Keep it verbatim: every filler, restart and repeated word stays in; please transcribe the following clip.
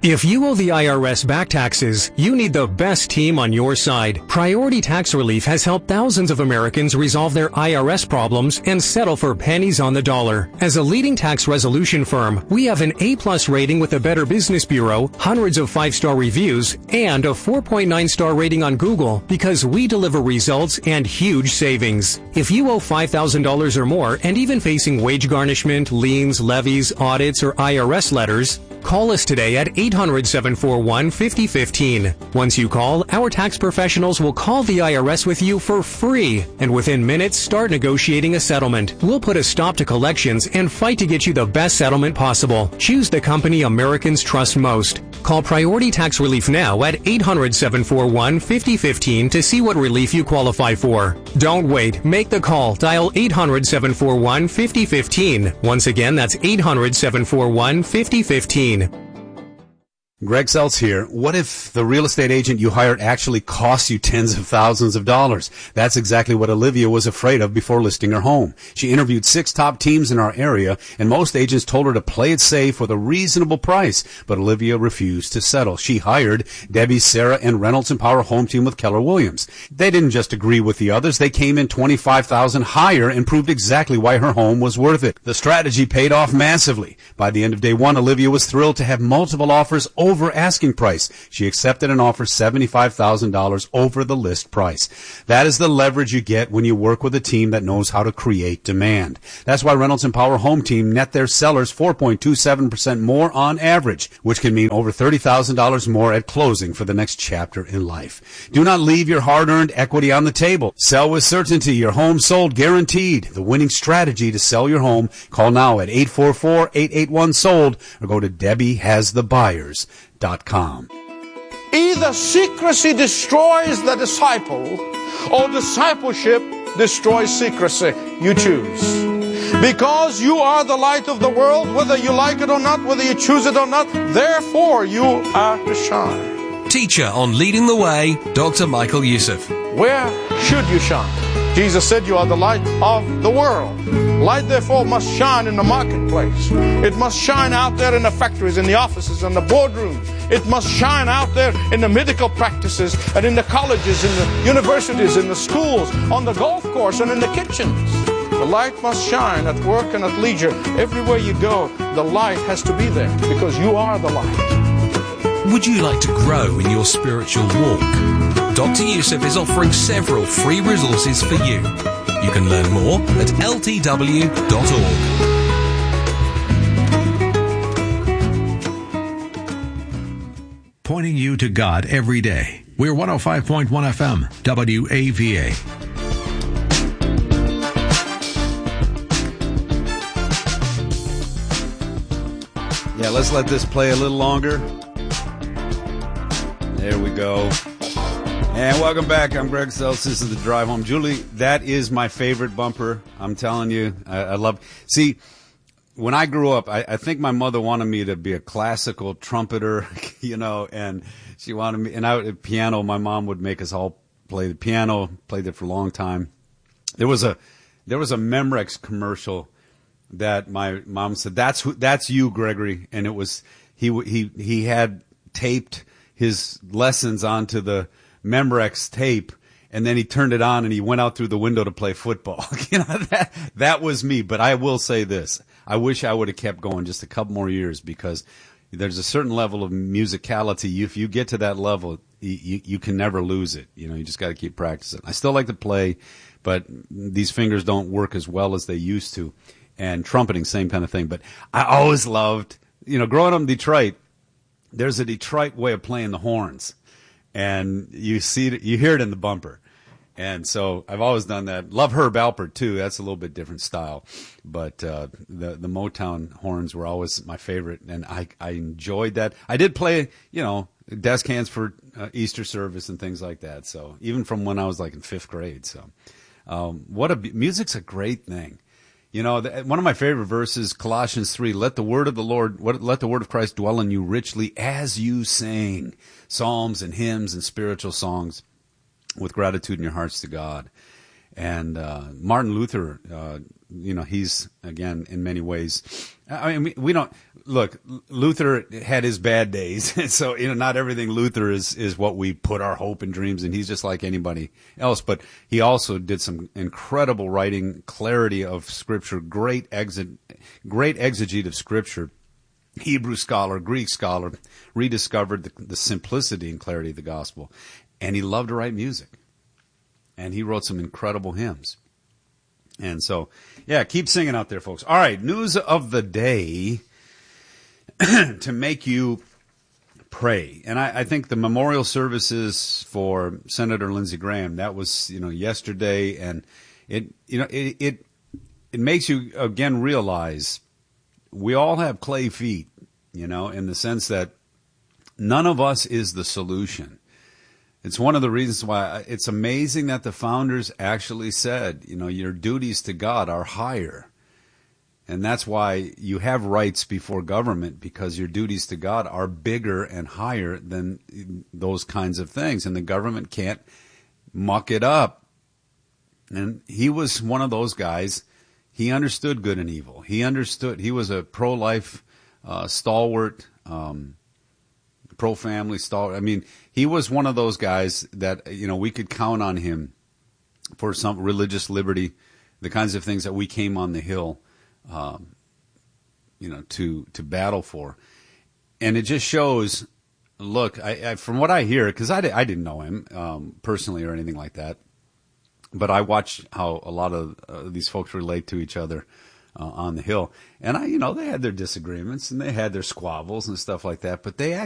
If you owe the I R S back taxes, you need the best team on your side. Priority Tax Relief has helped thousands of Americans resolve their I R S problems and settle for pennies on the dollar. As a leading tax resolution firm, we have an A-plus rating with the Better Business Bureau, hundreds of five-star reviews, and a four point nine star rating on Google because we deliver results and huge savings. If you owe five thousand dollars or more and even facing wage garnishment, liens, levies, audits, or I R S letters, call us today at eight hundred, seven four one, five oh one five. Once you call, our tax professionals will call the I R S with you for free, and within minutes start negotiating a settlement. We'll put a stop to collections and fight to get you the best settlement possible. Choose the company Americans trust most. Call Priority Tax Relief now at eight hundred, seven four one, five oh one five to see what relief you qualify for. Don't wait. Make the call. Dial eight hundred, seven four one, five oh one five. Once again, that's eight hundred, seven four one, five oh one five. Greg Seltz here. What if the real estate agent you hired actually costs you tens of thousands of dollars? That's exactly what Olivia was afraid of before listing her home. She interviewed six top teams in our area, and most agents told her to play it safe with a reasonable price, but Olivia refused to settle. She hired Debbie, Sarah, and Reynolds and Power Home Team with Keller Williams. They didn't just agree with the others. They came in twenty-five thousand dollars higher and proved exactly why her home was worth it. The strategy paid off massively. By the end of day one, Olivia was thrilled to have multiple offers over over asking price. She accepted an offer seventy-five thousand dollars over the list price. That is the leverage you get when you work with a team that knows how to create demand. That's why Reynolds and Power Home Team net their sellers four point two seven percent more on average, which can mean over thirty thousand dollars more at closing for the next chapter in life. Do not leave your hard-earned equity on the table. Sell with certainty. Your home sold guaranteed. The winning strategy to sell your home. Call now at eight four four, eight eight one, sold or go to Debbie Has The Buyers dot com. Either secrecy destroys the disciple or discipleship destroys secrecy. You choose. Because you are the light of the world, whether you like it or not, whether you choose it or not, therefore you are to shine. Teacher on Leading the Way, Doctor Michael Youssef. Where should you shine? Jesus said you are the light of the world. Light, therefore, must shine in the marketplace. It must shine out there in the factories, in the offices, in the boardrooms. It must shine out there in the medical practices and in the colleges, in the universities, in the schools, on the golf course, and in the kitchens. The light must shine at work and at leisure. Everywhere you go, the light has to be there because you are the light. Would you like to grow in your spiritual walk? Doctor Youssef is offering several free resources for you. You can learn more at L T W dot org. Pointing you to God every day. We're one oh five point one F M, W A V A. Yeah, let's let this play a little longer. There we go. And welcome back. I'm Greg Seltz. This is The Drive Home. Julie, that is my favorite bumper. I'm telling you, I, I love. See, when I grew up, I, I think my mother wanted me to be a classical trumpeter, you know, and she wanted me, and I, piano, my mom would make us all play the piano, played it for a long time. There was a, there was a Memorex commercial that my mom said, that's who, that's you, Gregory. And it was, he, he, he had taped his lessons onto the Memorex tape, and then he turned it on and he went out through the window to play football. You know, that, that was me. But I will say this. I wish I would have kept going just a couple more years, because there's a certain level of musicality. If you get to that level, you, you can never lose it. You know, you just got to keep practicing. I still like to play, but these fingers don't work as well as they used to. And trumpeting, same kind of thing. But I always loved, you know, growing up in Detroit, there's a Detroit way of playing the horns. And you see it, you hear it in the bumper. And so I've always done that. Love Herb Alpert too. That's a little bit different style. But uh, the the Motown horns were always my favorite, and I I enjoyed that. I did play, you know, desk hands for uh, Easter service and things like that. So even from when I was like in fifth grade. So um, what a music's a great thing. You know, the, one of my favorite verses, Colossians three, let the word of the Lord, let the word of Christ dwell in you richly as you sing psalms and hymns and spiritual songs with gratitude in your hearts to God. And uh, Martin Luther uh, you know, he's, again, in many ways, I mean, we don't, look, Luther had his bad days. So, you know, not everything Luther is, is what we put our hope and dreams in. He's just like anybody else. But he also did some incredible writing, clarity of Scripture, great exeg- great exegete of Scripture, Hebrew scholar, Greek scholar, rediscovered the, the simplicity and clarity of the gospel. And he loved to write music. And he wrote some incredible hymns. And so, yeah, keep singing out there, folks. All right, news of the day to make you pray. And I, I think the memorial services for Senator Lindsey Graham, that was, you know, yesterday. And it, you know, it, it, it makes you, again, realize we all have clay feet, you know, in the sense that none of us is the solution. It's one of the reasons why it's amazing that the founders actually said, you know, your duties to God are higher. And that's why you have rights before government, because your duties to God are bigger and higher than those kinds of things. And the government can't muck it up. And he was one of those guys. He understood good and evil. He understood. He was a pro-life uh, stalwart, um, pro-family stalwart. I mean, he was one of those guys that, you know, we could count on him for some religious liberty, the kinds of things that we came on the Hill, um, you know, to to battle for. And it just shows, look, I, I, from what I hear, because I, I didn't know him um, personally or anything like that, but I watch how a lot of uh, these folks relate to each other uh, on the Hill. And, I, you know, they had their disagreements and they had their squabbles and stuff like that, but they